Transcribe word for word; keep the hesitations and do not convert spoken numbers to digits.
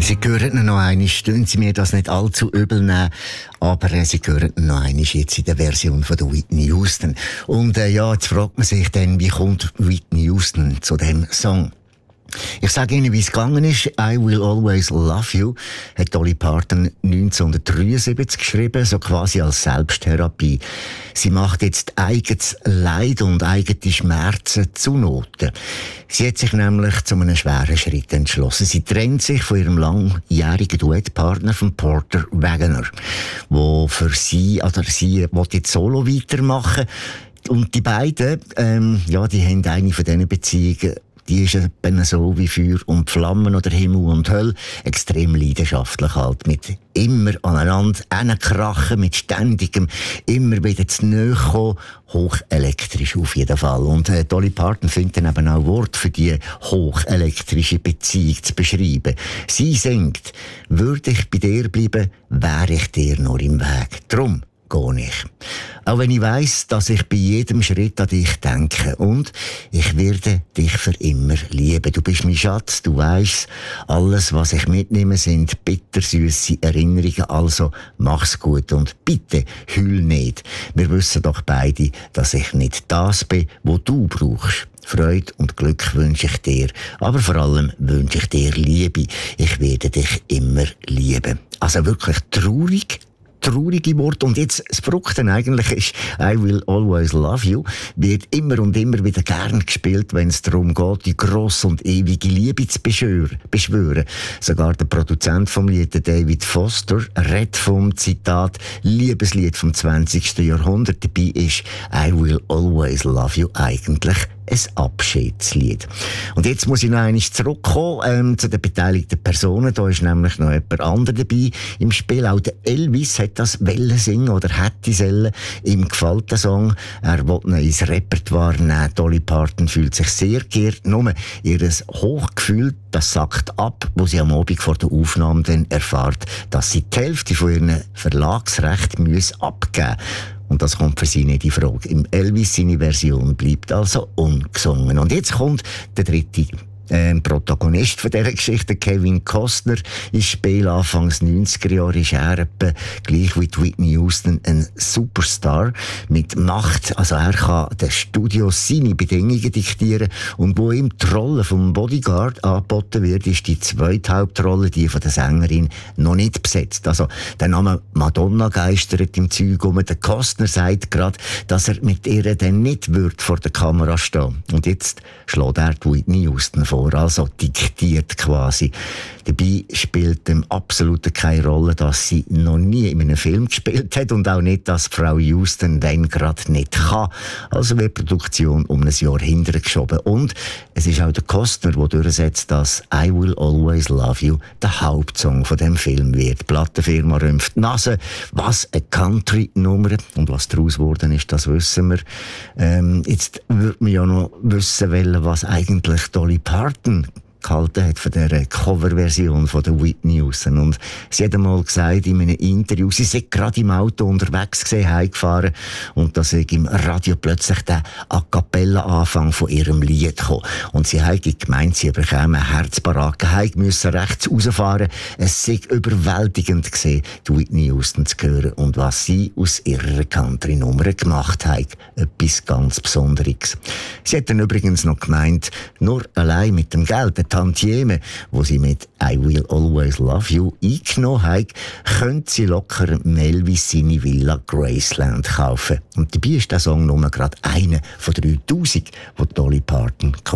Sie hören ihn noch einmal, stehen Sie mir das nicht allzu übel nehmen, aber äh, Sie hören ihn noch einmal jetzt in der Version von der Whitney Houston. Und äh, ja, jetzt fragt man sich dann, wie kommt Whitney Houston zu dem Song? Ich sage Ihnen, wie es gegangen ist. I Will Always Love You hat Dolly Parton neunzehnhundertdreiundsiebzig geschrieben, so quasi als Selbsttherapie. Sie macht jetzt eigenes Leid und eigene Schmerzen zu Noten. Sie hat sich nämlich zu einem schweren Schritt entschlossen. Sie trennt sich von ihrem langjährigen Duettpartner, von Porter Wagoner, wo für sie, oder sie will jetzt solo weitermachen. Und die beiden, ähm, ja, die haben eine von diesen Beziehungen, die ist eben so wie Feuer und Flammen oder Himmel und Hölle, extrem leidenschaftlich halt, mit immer aneinander hinkrachen, mit ständigem, immer wieder zu nahe kommen, hochelektrisch auf jeden Fall. Und äh, Dolly Parton findet dann eben auch Wort für die hochelektrische Beziehung zu beschreiben. Sie singt, würde ich bei dir bleiben, wäre ich dir nur im Weg. Drum gehe ich. Auch wenn ich weiss, dass ich bei jedem Schritt an dich denke. Und ich werde dich für immer lieben. Du bist mein Schatz, du weisst, alles, was ich mitnehme, sind bittersüße Erinnerungen. Also mach's gut und bitte heul nicht. Wir wissen doch beide, dass ich nicht das bin, was du brauchst. Freude und Glück wünsche ich dir, aber vor allem wünsche ich dir Liebe. Ich werde dich immer lieben. Also wirklich traurig, traurige Wort. Und jetzt, das Verrückte eigentlich ist, I Will Always Love You wird immer und immer wieder gern gespielt, wenn es darum geht, die grosse und ewige Liebe zu beschwören. Sogar der Produzent vom Lied, David Foster, redet vom Zitat Liebeslied vom zwanzigsten Jahrhundert. Dabei ist I Will Always Love You eigentlich ein Abschiedslied. Und jetzt muss ich noch einmal zurückkommen ähm, zu den beteiligten Personen. Da ist nämlich noch jemand anderes dabei im Spiel. Auch der Elvis hat das wollen singen oder hätte sollen. Ihm gefällt der Song. Er will ihn ins Repertoire nehmen. Dolly Parton fühlt sich sehr geehrt. Nur ihr Hochgefühl, das sackt ab, wo sie am Abend vor der Aufnahme dann erfährt, dass sie die Hälfte von ihren Verlagsrechten müssen abgeben müssen. Und das kommt für sie nicht in Frage. Im Elvis seine Version bleibt also ungesungen. Und jetzt kommt der dritte Ähm, Protagonist von dieser Geschichte, Kevin Costner, ist Spiel Anfangs neunziger Jahre, ist er etwa gleich wie Whitney Houston ein Superstar mit Macht. Also er kann den Studios seine Bedingungen diktieren und wo ihm die Rolle vom Bodyguard angeboten wird, ist die zweite Hauptrolle, die von der Sängerin, noch nicht besetzt. Also der Name Madonna geistert im Zeug um. Der Costner sagt gerade, dass er mit ihr dann nicht wird vor der Kamera stehen. Und jetzt schlägt er die Whitney Houston vor. Also diktiert quasi. Dabei spielt dem absolut keine Rolle, dass sie noch nie in einem Film gespielt hat und auch nicht, dass Frau Houston dann gerade nicht kann. Also wird die Produktion um ein Jahr hintergeschoben. Und es ist auch der Costner, der durchsetzt, dass I Will Always Love You der Hauptsong von dem Film wird. Die Plattenfirma rümpft die Nase. Was eine Country-Nummer. Und was daraus geworden ist, das wissen wir. Ähm, jetzt würde man ja noch wissen wollen, was eigentlich Dolly Parton gehalten hat von dieser Coverversion von der Whitney Houston. Und sie hat einmal gesagt in einem Interview, sie sei gerade im Auto unterwegs gewesen, heimgefahren, und da sei im Radio plötzlich der A-Cappella-Anfang von ihrem Lied gekommen. Und sie hat gemeint, sie bekäme eine Herzbaracke, hat müssen rechts rausfahren. Es sei überwältigend gewesen, die Whitney Houston zu hören und was sie aus ihrer Country-Nummer gemacht hat. Etwas ganz Besonderes. Sie hat dann übrigens noch gemeint, nur allein mit dem Geld, der Tantieme, wo sie mit I Will Always Love You eingenommen hat, könnte sie locker Melvis seine Villa Graceland kaufen. Und dabei ist der Song nur gerade einer von dreitausend, die Dolly Parton